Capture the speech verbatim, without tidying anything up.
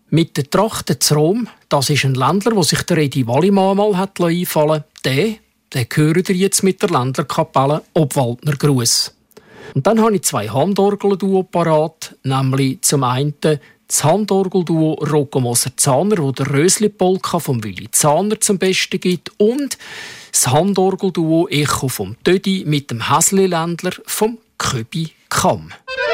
Mit der Tracht zu Rom, das ist ein Ländler, der sich der Edi Wallimann mal hat einfallen lassen. Den, den hören ihr jetzt mit der Ländlerkapelle Obwaldner Gruß. Und dann habe ich zwei Handorgelduo parat, nämlich zum einen das Handorgelduo Rocco Moser-Zahner, wo der Rösli-Polka vom Willi Zahner zum Besten gibt, und das Handorgelduo Echo vom Tödi mit dem Häsli-Ländler vom Köbi Kamm.